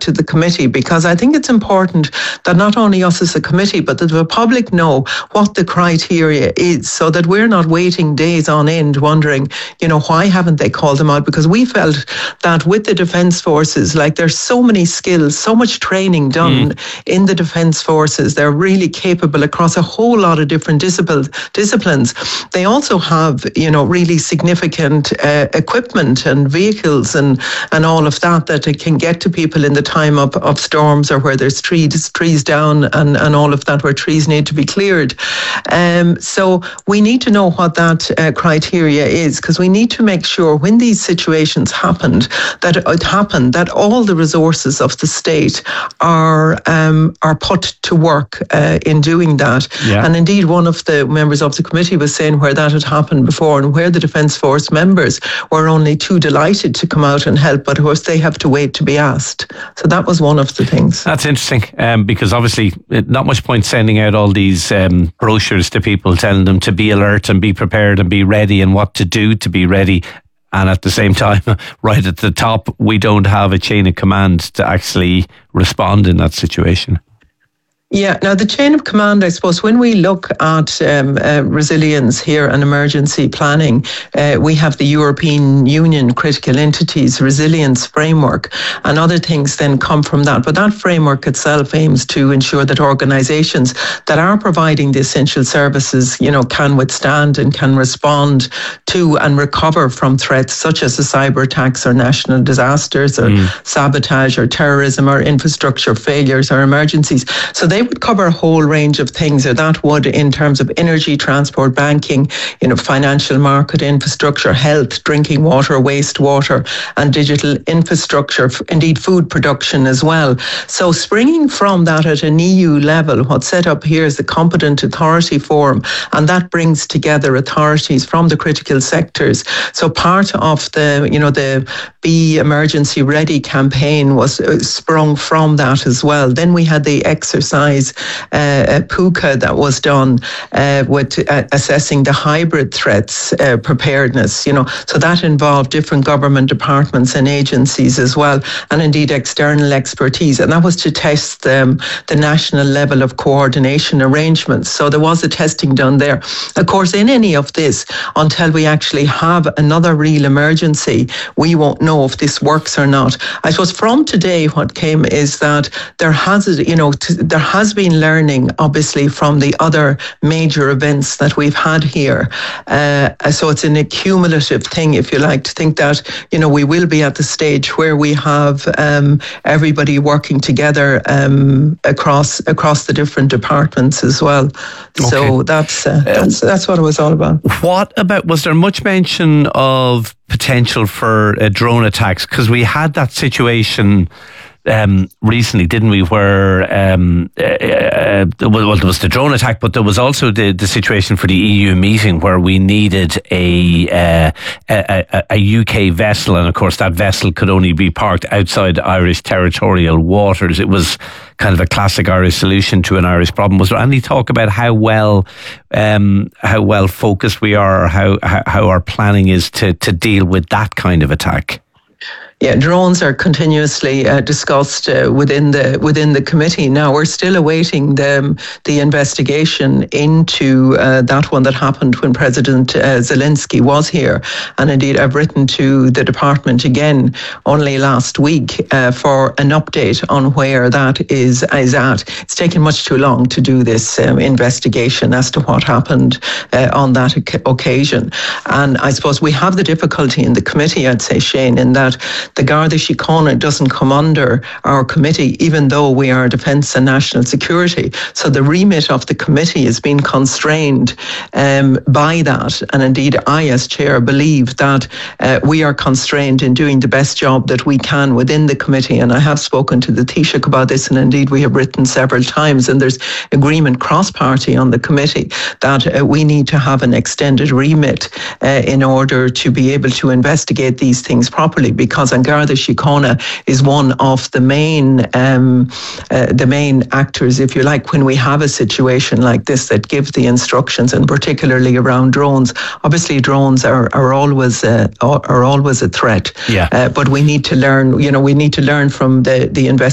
to the committee, because I think it's important that not only us as a committee, but that the public know what the criteria is, so that we're not waiting days on end wondering, why haven't they called them out? Because we felt that with the Defence Forces, like, there's so many skills, so much training done in the Defence Forces. They're really capable across a whole lot of different disciplines. They also have, really significant equipment and vehicles and all of that it can get to people in the time of storms, or where there's trees down and all of that, where trees need to be cleared. So we need to know what that criteria is, because we need to make sure when these situations happen that all the resources of the state are put to work in doing that. Yeah. And indeed, one of the members of the committee was saying where that had happened before, and where the Defence Force members were only too delighted to come out and help, but of course they have to wait to be asked. So that was one of the things. That's interesting, because obviously not much point sending out all these brochures to people telling them to be alert and be prepared and be ready and what to do to be ready. And at the same time, right at the top, we don't have a chain of command to actually respond in that situation. Yeah, now the chain of command, I suppose, when we look at resilience here and emergency planning, we have the European Union Critical Entities Resilience Framework, and other things then come from that. But that framework itself aims to ensure that organisations that are providing the essential services, can withstand and can respond to and recover from threats such as the cyber attacks or national disasters or sabotage or terrorism or infrastructure failures or emergencies. So they would cover a whole range of things, or that would, in terms of energy, transport, banking, financial market infrastructure, health, drinking water, wastewater, and digital infrastructure, indeed food production as well. So springing from that at an EU level, what's set up here is the Competent Authority Forum, and that brings together authorities from the critical sectors. So part of the Be Emergency Ready campaign was sprung from that as well. Then we had the exercise PUCA that was done with assessing the hybrid threats preparedness, so that involved different government departments and agencies as well, and indeed external expertise, and that was to test the national level of coordination arrangements. So there was a testing done there. Of course, in any of this, until we actually have another real emergency, we won't know if this works or not. I suppose from today what came is that there has been learning, obviously, from the other major events that we've had here. So it's an accumulative thing, if you like, to think that, we will be at the stage where we have everybody working together across the different departments as well. Okay. So that's what it was all about. Was there much mention of potential for drone attacks? Because we had that situation recently, didn't we, where there was the drone attack, but there was also the situation for the EU meeting where we needed a UK vessel, and of course that vessel could only be parked outside Irish territorial waters. It was kind of a classic Irish solution to an Irish problem. Was there any talk about how well focused we are, or how our planning is to deal with that kind of attack? Yeah, drones are continuously discussed within the committee. Now we're still awaiting the investigation into that one that happened when President Zelensky was here, and indeed I've written to the department again only last week for an update on where that is at. It's taken much too long to do this investigation as to what happened on that occasion, and I suppose we have the difficulty in the committee, I'd say, Shane, in that the Garda Síochána doesn't come under our committee, even though we are Defence and National Security. So the remit of the committee has been constrained by that. And indeed, I, as chair, believe that we are constrained in doing the best job that we can within the committee. And I have spoken to the Taoiseach about this, and indeed we have written several times, and there's agreement cross-party on the committee that we need to have an extended remit in order to be able to investigate these things properly, because Garda Síochána is one of the main actors, if you like, when we have a situation like this, that give the instructions, and particularly around drones. Obviously, drones are always a threat. Yeah. But we need to learn. We need to learn from the